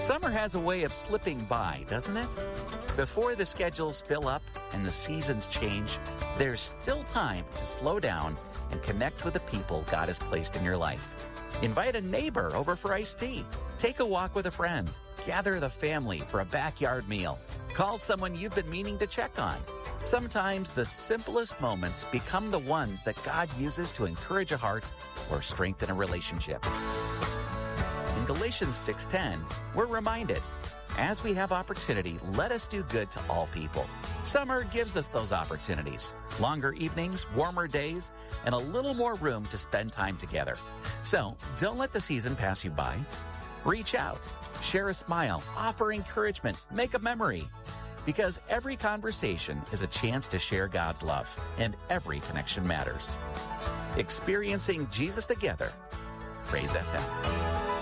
Summer has a way of slipping by, doesn't it? Before the schedules fill up and the seasons change, there's still time to slow down and connect with the people God has placed in your life. Invite a neighbor over for iced tea. Take a walk with a friend. Gather the family for a backyard meal. Call someone you've been meaning to check on. Sometimes the simplest moments become the ones that God uses to encourage a heart or strengthen a relationship. In Galatians 6:10, we're reminded, as we have opportunity, let us do good to all people. Summer gives us those opportunities. Longer evenings, warmer days, and a little more room to spend time together. So don't let the season pass you by. Reach out, share a smile, offer encouragement, make a memory. Because every conversation is a chance to share God's love, and every connection matters. Experiencing Jesus together. Praise FM.